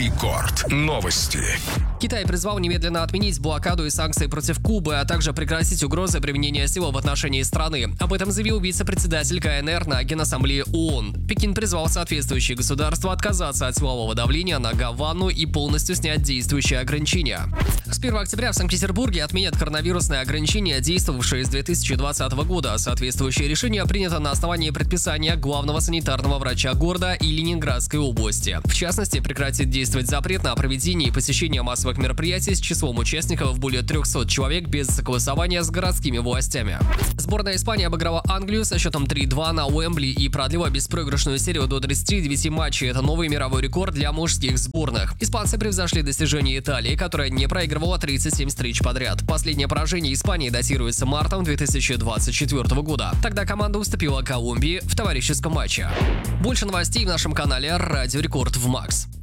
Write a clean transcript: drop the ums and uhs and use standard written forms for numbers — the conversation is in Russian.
Рекорд. Новости. Китай призвал немедленно отменить блокаду и санкции против Кубы, а также прекратить угрозы применения силы в отношении страны. Об этом заявил вице-председатель КНР на Генассамблее ООН. Пекин призвал соответствующие государства отказаться от силового давления на Гавану и полностью снять действующие ограничения. С 1 октября в Санкт-Петербурге отменят коронавирусные ограничения, действовавшие с 2020 года. Соответствующее решение принято на основании предписания главного санитарного врача города и Ленинградской области. В частности, прекратит действовать запрет на проведение и посещение массовых мероприятий с числом участников более 300 человек без согласования с городскими властями. Сборная Испании обыграла Англию со счетом 3-2 на Уэмбли и продлила беспроигрышную серию до 39 матчей. Это новый мировой рекорд для мужских сборных. Испанцы превзошли достижения Италии, которая не проигрывала 37 встреч подряд. Последнее поражение Испании датируется мартом 2024 года. Тогда команда уступила Колумбии в товарищеском матче. Больше новостей в нашем канале Радио Рекорд в Макс.